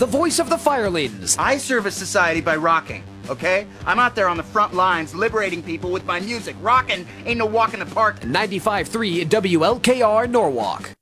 the voice of the Firelings. I serve society by rocking, okay? I'm out there on the front lines liberating people with my music. Rocking ain't no walk in the park. 95.3 WLKR Norwalk.